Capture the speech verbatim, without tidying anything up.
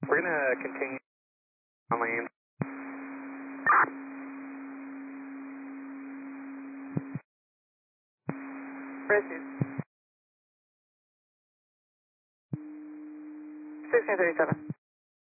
We're going to continue on lane. Proceed. sixteen thirty-seven.